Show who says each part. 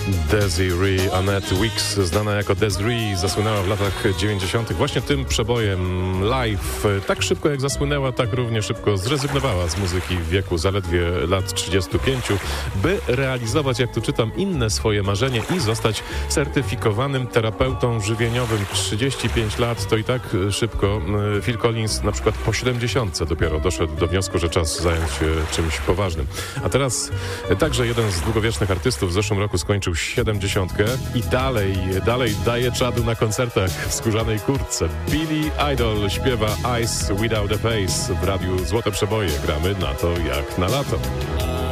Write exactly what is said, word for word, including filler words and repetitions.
Speaker 1: Desiree Annette Weeks, znana jako Desiree, zasłynęła w latach dziewięćdziesiątych właśnie tym przebojem Live. Tak szybko jak zasłynęła, tak równie szybko zrezygnowała z muzyki w wieku zaledwie lat trzydziestu pięciu, by realizować, jak tu czytam, inne swoje marzenie i zostać certyfikowanym terapeutą żywieniowym. trzydzieści pięć lat to i tak szybko. Phil Collins na przykład po siedemdziesiątce dopiero doszedł do wniosku, że czas zająć się czymś poważnym. A teraz także jeden z długowiecznych artystów w zeszłym roku skończył siedemdziesiątkę i dalej, dalej daje czadu na koncertach w skórzanej kurtce. Billy Idol śpiewa Eyes Without a Face w radiu Złote Przeboje. Gramy na to jak na lato.